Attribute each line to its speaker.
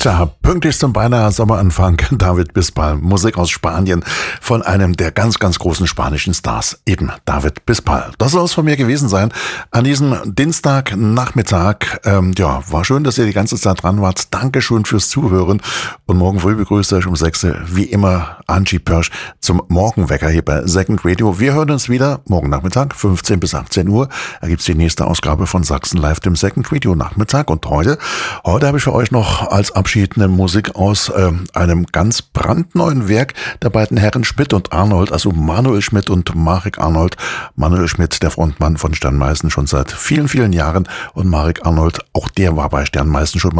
Speaker 1: Tja, pünktlich zum beinahe Sommeranfang David Bisbal, Musik aus Spanien von einem der ganz, ganz großen spanischen Stars, eben David Bisbal. Das soll es von mir gewesen sein an diesem Dienstagnachmittag. War schön, dass ihr die ganze Zeit dran wart. Dankeschön fürs Zuhören und morgen früh begrüßt euch um 6 wie immer Angie Pörsch zum Morgenwecker hier bei Second Radio. Wir hören uns wieder morgen Nachmittag, 15 bis 18 Uhr. Da gibt's die nächste Ausgabe von Sachsen Live, dem Second Radio Nachmittag. Und heute habe ich für euch noch als Abschied eine Musik aus einem ganz brandneuen Werk der beiden Herren Schmidt und Arnold, also Manuel Schmidt und Marek Arnold. Manuel Schmidt, der Frontmann von Stern Meißen schon seit vielen, vielen Jahren, und Marek Arnold, auch der war bei Stern Meißen schon mal